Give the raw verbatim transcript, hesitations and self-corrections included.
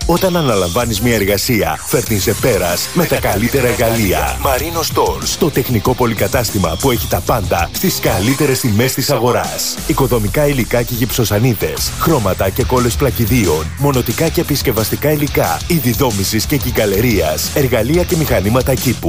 Όταν αναλαμβάνεις μια εργασία, φέρνεις σε πέρας με τα καλύτερα εργαλεία. Marino Stores, το τεχνικό πολυκατάστημα που έχει τα πάντα στις καλύτερες τιμές της αγοράς. Οικοδομικά υλικά και γυψοσανίδες, χρώματα και κόλλες πλακιδίων, μονοτικά και επισκευαστικά υλικά, είδη δόμησης και κυκαλερίας, εργαλεία και μηχανήματα κήπου.